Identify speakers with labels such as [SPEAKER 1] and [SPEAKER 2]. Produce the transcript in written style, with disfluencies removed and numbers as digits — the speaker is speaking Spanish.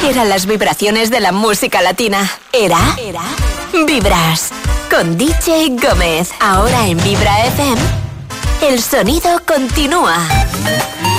[SPEAKER 1] Eran las vibraciones de la música latina. Era Vibras. Con DJ Gómez. Ahora en Vibra FM. El sonido continúa.